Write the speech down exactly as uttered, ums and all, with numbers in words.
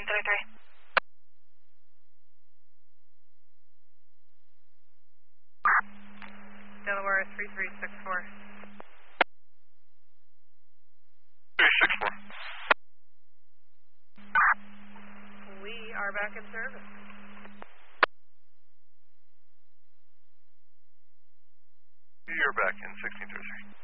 thirty-three. Delaware three three six four. three six four. We are back in service. You're back in sixteen thirty-three.